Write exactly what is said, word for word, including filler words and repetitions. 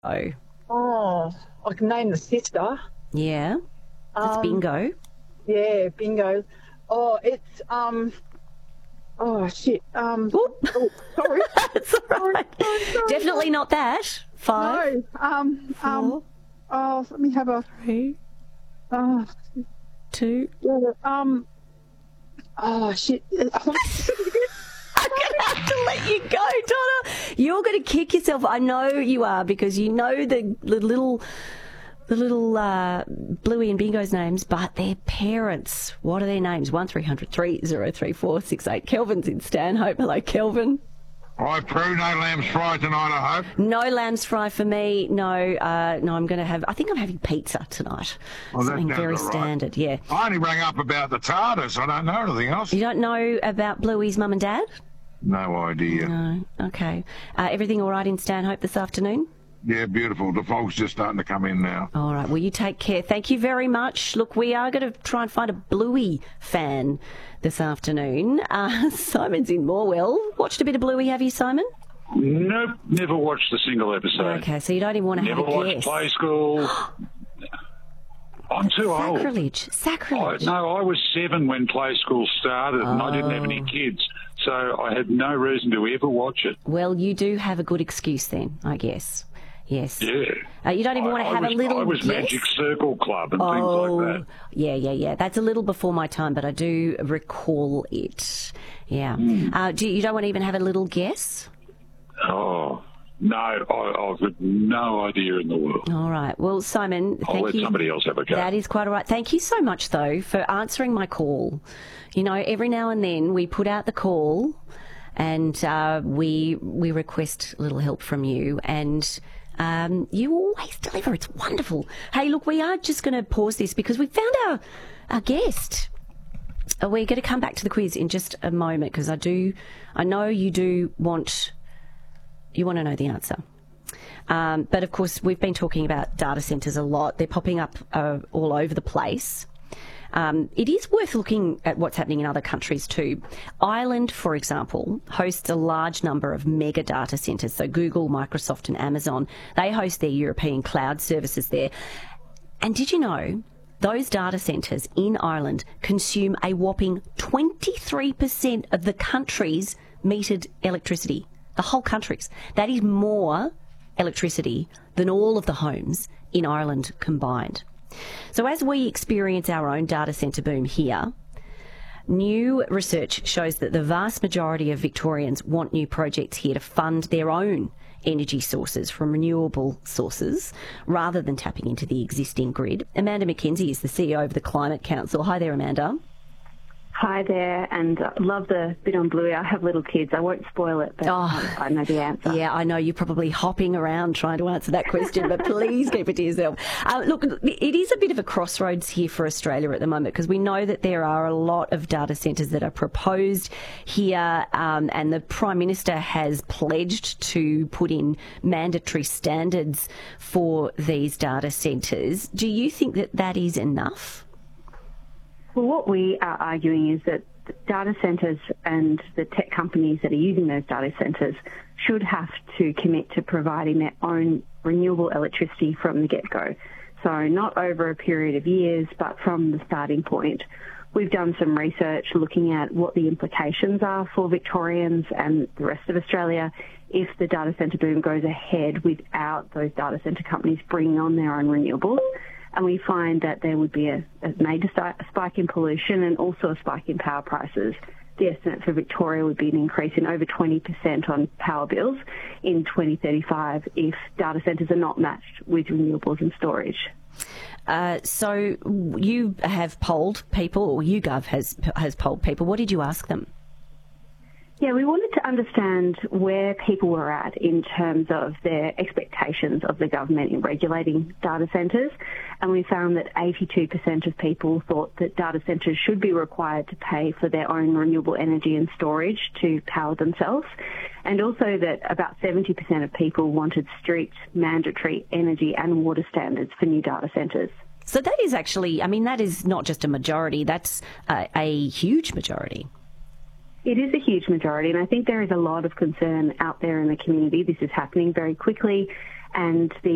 Oh, Oh, I can name the sister. yeah. That's Um, bingo. Yeah, bingo. Oh, it's um. Oh shit. Um. Oop. Oh, sorry. That's all sorry, right. sorry, sorry. Definitely not that. Five, No. Um. Um. four, Oh, let me have a. three, Oh. two. Yeah, um. Oh shit. I'm going to have to let you go, Donna. You're going to kick yourself. I know you are, because you know the, the little the little uh, Bluey and Bingo's names, but their parents, what are their names? one three hundred three oh three four six eight. Kelvin's in Stanhope. Hello, Kelvin. Hi, Prue. No lamb's fry tonight, I hope. No lamb's fry for me. No, uh, no. I'm going to have. I think I'm having pizza tonight. Well, that Something sounds very all right. standard. Yeah. I only rang up about the TARDIS. I don't know anything else. You don't know about Bluey's mum and dad? No idea. No. Okay. Uh, everything all right in Stanhope this afternoon? Yeah, beautiful. The fog's just starting to come in now. All right. Well, you take care. Thank you very much. Look, we are going to try and find a Bluey fan this afternoon. Uh, Simon's in Morwell. Watched a bit of Bluey, have you, Simon? Nope, never watched a single episode. Okay, so you don't even want to Never have a watched guess. Play School. I'm too old. Sacrilege. I, Sacrilege. no, I was seven when Play School started, and I didn't have any kids, so I had no reason to ever watch it. Well, you do have a good excuse then, I guess. Yes. Yeah. Uh, you don't even I, want to I have was, a little I was guess? Magic Circle Club and Oh, things like that. yeah, yeah, yeah. That's a little before my time, but I do recall it. Yeah. Mm. Uh, do you don't want to even have a little guess? Oh, no, I, I've got no idea in the world. All right. Well, Simon, I'll thank let you. somebody else have a go. That is quite all right. Thank you so much, though, for answering my call. You know, every now and then we put out the call and uh, we we request a little help from you, and um, you always deliver. It's wonderful. Hey, look, we are just going to pause this because we found our, our guest. Uh, We're going to come back to the quiz in just a moment, because I do, I know you do want, you want to know the answer. Um, but of course, we've been talking about data centres a lot. They're popping up uh, all over the place. Um, it is worth looking at what's happening in other countries too. Ireland, for example, hosts a large number of mega data centres. So Google, Microsoft and Amazon, they host their European cloud services there. And did you know those data centres in Ireland consume a whopping twenty-three percent of the country's metered electricity? The whole country's. That is more electricity than all of the homes in Ireland combined. So as we experience our own data centre boom here, new research shows that the vast majority of Victorians want new projects here to fund their own energy sources from renewable sources rather than tapping into the existing grid. Amanda McKenzie is the C E O of the Climate Council. Hi there, Amanda. Hi there, and uh, love the bit on Bluey. I have little kids. I won't spoil it, but Oh. um, I know the answer. Yeah, I know you're probably hopping around trying to answer that question, but please keep it to yourself. Uh, look, it is a bit of a crossroads here for Australia at the moment, because we know that there are a lot of data centres that are proposed here, um, and the Prime Minister has pledged to put in mandatory standards for these data centres. Do you think that that is enough? Well, what we are arguing is that data centres and the tech companies that are using those data centres should have to commit to providing their own renewable electricity from the get-go. So not over a period of years, but from the starting point. We've done some research looking at what the implications are for Victorians and the rest of Australia if the data centre boom goes ahead without those data centre companies bringing on their own renewables. And we find that there would be a, a major spike in pollution and also a spike in power prices. The estimate for Victoria would be an increase in over twenty percent on power bills in twenty thirty-five if data centres are not matched with renewables and storage. Uh, so you have polled people, or YouGov has has polled people. What did you ask them? Yeah, we wanted to understand where people were at in terms of their expectations of the government in regulating data centres, and we found that eighty-two percent of people thought that data centres should be required to pay for their own renewable energy and storage to power themselves, and also that about seventy percent of people wanted strict mandatory energy and water standards for new data centres. So that is actually, I mean, that is not just a majority, that's a, a huge majority. It is a huge majority, and I think there is a lot of concern out there in the community. This is happening very quickly, and the